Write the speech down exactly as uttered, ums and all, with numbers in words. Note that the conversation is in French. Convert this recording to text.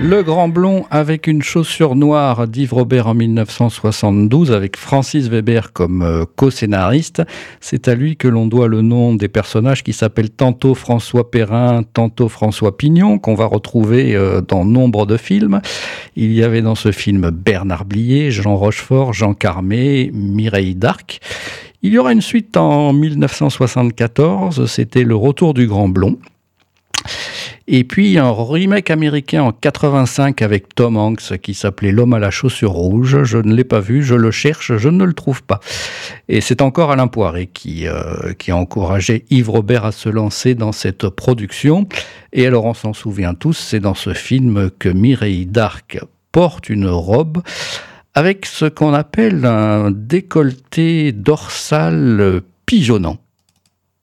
Le Grand Blond avec une chaussure noire d'Yves Robert en mille neuf cent soixante-douze avec Francis Weber comme euh, co-scénariste. C'est à lui que l'on doit le nom des personnages qui s'appellent tantôt François Perrin, tantôt François Pignon, qu'on va retrouver euh, dans nombre de films. Il y avait dans ce film Bernard Blier, Jean Rochefort, Jean Carmé, Mireille d'Arc. Il y aura une suite en mille neuf cent soixante-quatorze, c'était Le Retour du Grand Blond. Et puis un remake américain en quatre-vingt-cinq avec Tom Hanks qui s'appelait L'homme à la chaussure rouge. Je ne l'ai pas vu, je le cherche, je ne le trouve pas. Et c'est encore Alain Poiré qui, euh, qui a encouragé Yves Robert à se lancer dans cette production. Et alors on s'en souvient tous, c'est dans ce film que Mireille d'Arc porte une robe avec ce qu'on appelle un décolleté dorsal pigeonnant.